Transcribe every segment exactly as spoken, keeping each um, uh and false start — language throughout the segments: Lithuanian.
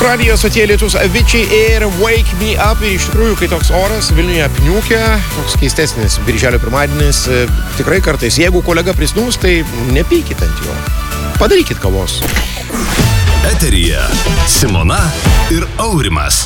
Radijo stotyje Lietus Avicii ir Wake Me Up. Iš tikrųjų, kai toks oras Vilniuje apniūkia, toks keistesnis birželio pirmadienis, tikrai kartais, jeigu kolega prisnūs, tai nepykit ant jo. Padarykit kavos. Eteryje Simona ir Aurimas.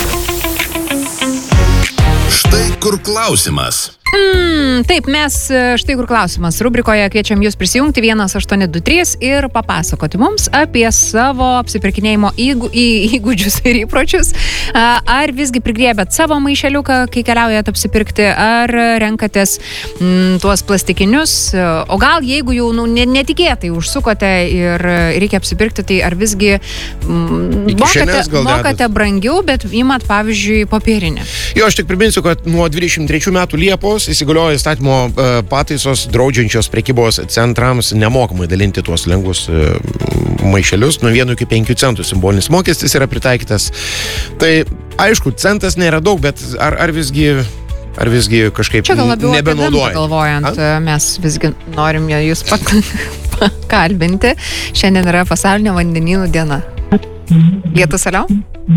Štai kur klausimas. Mm, taip, mes štai kur klausimas. Rubrikoje kviečiam jūs prisijungti vienas aštuoni du trys ir papasakoti mums apie savo apsipirkinėjimo įgū, į, įgūdžius ir įpročius. Ar visgi prigrėbėt savo maišeliuką, kai keliaujat apsipirkti, ar renkatės mm, tuos plastikinius, o gal jeigu jau nu, netikėtai užsukote ir reikia apsipirkti, tai ar visgi mm, mokate, mokate brangiau, bet imat, pavyzdžiui, popierinę. Jo, aš tik priminsiu, kad nuo dvidešimt trečių metų Liepos įsigaliojo įstatymo pataisos draudžiančios prekybos centrams nemokamai dalinti tuos lengvus maišelius. Nuo vieno iki penkių centų simbolinis mokestis yra pritaikytas. Tai aišku, centas nėra daug, bet ar, ar visgi... Ar visgi kažkaip čia gal labiau nebenaudoja? Galvojant, A? mes visgi norim jūs pakalbinti. Šiandien yra pasaulinė vandenynų diena. Lietus, alio?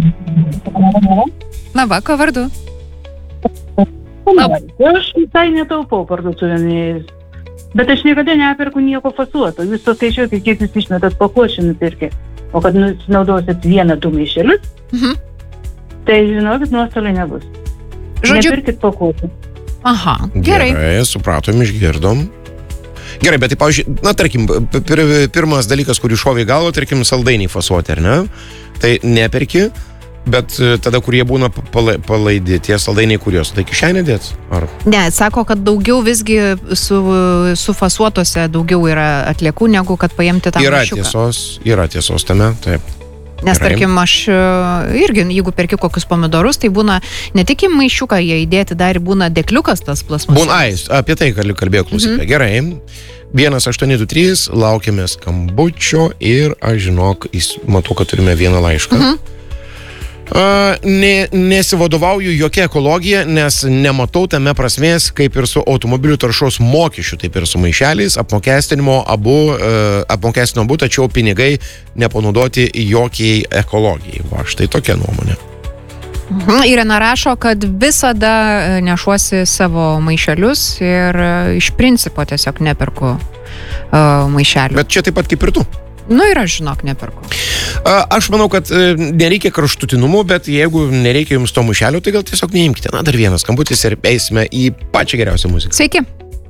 Na va, ko vardu? Labai. Aš visai netaupau parduotuvėmis, bet aš niekada neperku nieko fasuoto. Jūs paskaičiuokit, kiek jūs išmetat pakuočių nupirkti. O kad naudosit vieną du maišelius, mhm. tai žinokit, nuostoliai nebus. Žodžiu... Nepirkit pakuočių. Aha, gerai. Gerai, supratom, išgirdom. Gerai, bet tai, pavyzdžiui, na, tarkim, pir, pirmas dalykas, kurį šovė į galvą, tarkim, saldainiai fasuoti, ar ne? Tai neperki. Bet tada, kur jie būna palaidi, tie saldainiai kurios, tai kišenė dėt? Ar? Ne, sako, kad daugiau visgi su, sufasuotose daugiau yra atliekų, negu kad paimti tą yra maišiuką. Tiesos, yra tiesos tame, taip. Nes, gerai. Tarkim, aš irgi, jeigu perki kokius pomidorus, tai būna ne tik į maišiuką jie įdėti, dar būna dekliukas tas plasmas. Būna, ai, apie tai kalbėjau klausytoją. Mhm. Gerai. vienas aštuoni du trys, laukiame skambučio ir, aš žinok, matau, kad turime vieną laišką. Mhm. Uh, ne, nesivadovauju jokia ekologija, nes nematau tame prasmės, kaip ir su automobilių taršos mokesčiu, taip ir su maišeliais, apmokestinimo abu, uh, apmokestinimo abu, tačiau pinigai nepanaudoti jokiai ekologijai. Va, štai tokia nuomonė. Mhm. Irena rašo, kad visada nešuosi savo maišelius ir iš principo tiesiog neperku uh, maišelių. Bet čia taip pat kaip ir tu. Nu ir aš, žinok, neperku. Aš manau, kad nereikia kraštutinumų, bet jeigu nereikia jums to maišelio, tai gal tiesiog neimkite. Na, dar vienas skambutis ir eisime į pačią geriausią muziką. Sveiki.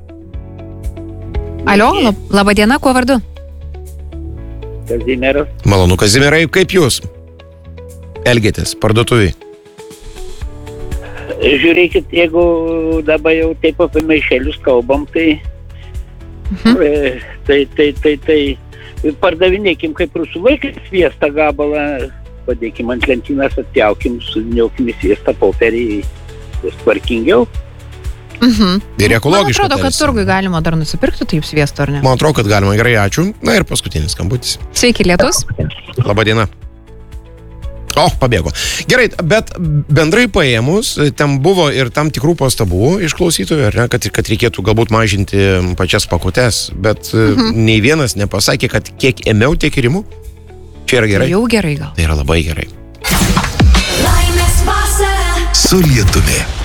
Alio, lab, laba diena, kuo vardu? Kazimieras. Malonu, Kazimierai, kaip jūs elgėtės parduotuviai? Žiūrėkit, jeigu dabar jau taip apie maišelius kalbam, tai mhm. tai, tai, tai, tai pardavinėkim kaip rusų vaikai sviestą gabalą, padėkim ant lentynas, atjaukim, sudėniokim į sviestą popierį, bus tvarkingiau. Mhm. Ir ekologiškai. Man atrodo, kad turgui galima dar nusipirkti taip sviesto, ar ne? Man atrodo, kad galima. Gerai, ačiū. Na ir paskutinis skambutis. Sveiki, Lietus. Labą dieną. O, pabėgo. Gerai, bet bendrai paėmus, ten buvo ir tam tikrų pastabų iš klausytojų, ar ne, kad, kad reikėtų galbūt mažinti pačias pakutes, bet mhm. nei vienas nepasakė, kad kiek ėmiau, tiek ir imu. Čia yra gerai? Jau gerai gal. Tai yra labai gerai. Su Lietumi.